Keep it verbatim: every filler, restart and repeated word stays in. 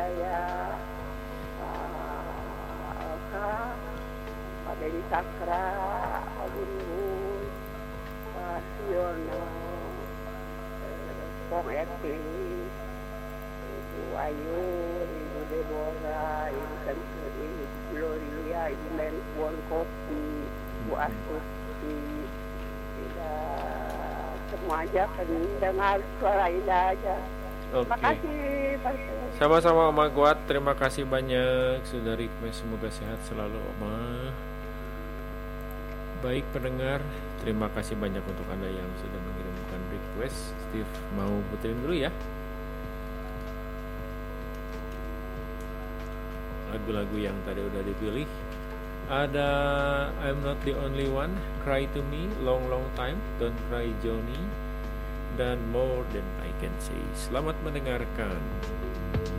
saya uh, Elka, Pak Dedi Sakra, Pak Bunbun, Pak Siono, Pong Eti, Ibu Ayu, Ibu Deborah, Ibu Santuri, Ibu Gloria, Ibu Menpuan Kopi, Ibu Astuti, tidak semua aja pendengar suara Indah aja. Oke. Terima kasih Pak. Sama-sama Oma Kuat, terima kasih banyak sudah request, semoga sehat selalu Oma. Baik pendengar, terima kasih banyak untuk Anda yang sudah mengirimkan request. Steve mau puterin dulu ya lagu-lagu yang tadi udah dipilih. Ada I'm Not The Only One, Cry To Me, Long Long Time, Don't Cry Johnny, dan More Than I Can Say. Selamat mendengarkan.